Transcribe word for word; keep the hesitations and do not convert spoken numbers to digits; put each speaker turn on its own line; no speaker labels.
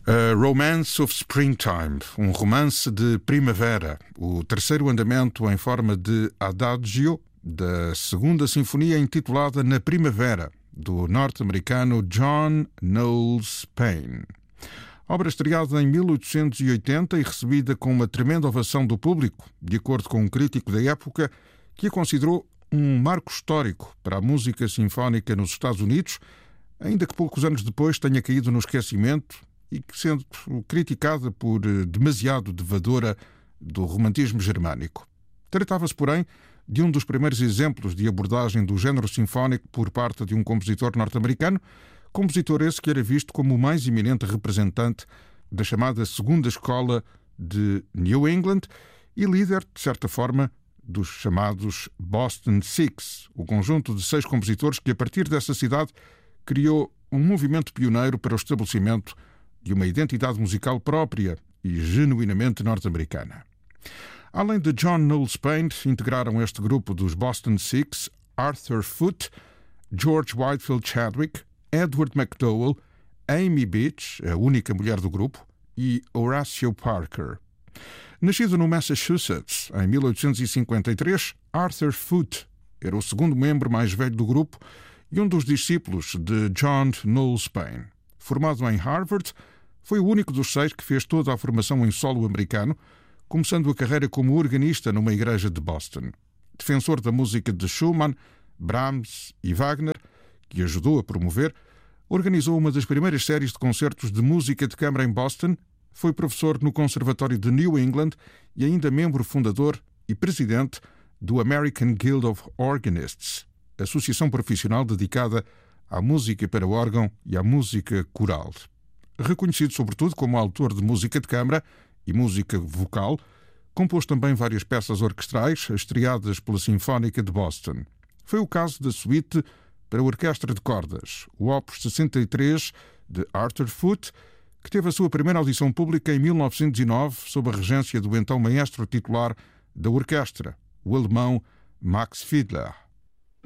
A Romance of Springtime, um romance de primavera, o terceiro andamento em forma de adagio da segunda sinfonia intitulada Na Primavera, do norte-americano John Knowles Paine. Obra estreada em mil oitocentos e oitenta e recebida com uma tremenda ovação do público, de acordo com um crítico da época, que a considerou um marco histórico para a música sinfónica nos Estados Unidos, ainda que poucos anos depois tenha caído no esquecimento e que sendo criticada por demasiado devadora do romantismo germânico. Tratava-se, porém, de um dos primeiros exemplos de abordagem do género sinfónico por parte de um compositor norte-americano, compositor esse que era visto como o mais eminente representante da chamada segunda escola de New England e líder, de certa forma, dos chamados Boston Six, o conjunto de seis compositores que, a partir dessa cidade, criou um movimento pioneiro para o estabelecimento de uma identidade musical própria e genuinamente norte-americana. Além de John Knowles Paine, integraram este grupo dos Boston Six Arthur Foote, George Whitefield Chadwick, Edward McDowell, Amy Beach, a única mulher do grupo, e Horatio Parker. Nascido no Massachusetts em mil oitocentos e cinquenta e três, Arthur Foote era o segundo membro mais velho do grupo e um dos discípulos de John Knowles Paine. Formado em Harvard, foi o único dos seis que fez toda a formação em solo americano, começando a carreira como organista numa igreja de Boston. Defensor da música de Schumann, Brahms e Wagner, que ajudou a promover, organizou uma das primeiras séries de concertos de música de câmara em Boston, foi professor no Conservatório de New England e ainda membro fundador e presidente do American Guild of Organists, associação profissional dedicada à música para órgão e à música coral. Reconhecido sobretudo como autor de música de câmara e música vocal, compôs também várias peças orquestrais estreadas pela Sinfónica de Boston. Foi o caso da suíte para a orquestra de cordas, o Opus sessenta e três de Arthur Foote, que teve a sua primeira audição pública em mil novecentos e nove sob a regência do então maestro titular da orquestra, o alemão Max Fiedler.